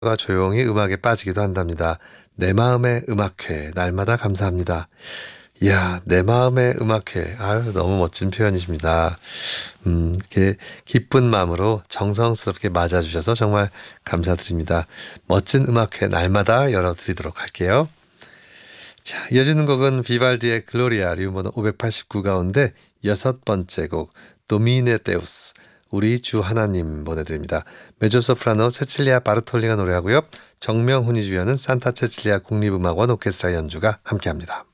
가 조용히 음악에 빠지기도 한답니다. 내 마음의 음악회 날마다 감사합니다. 이야, 내 마음의 음악회. 아유, 너무 멋진 표현이십니다. 이렇게 기쁜 마음으로 정성스럽게 맞아주셔서 정말 감사드립니다. 멋진 음악회 날마다 열어드리도록 할게요. 자, 이어지는 곡은 비발디의 글로리아 리우번호 589 가운데 6번째 곡 도미네 데우스 우리 주 하나님 보내드립니다. 메조소프라노 세칠리아 바르톨리가 노래하고요. 정명훈이 주연은 산타 체칠리아 국립음악원 오케스트라 연주가 함께합니다.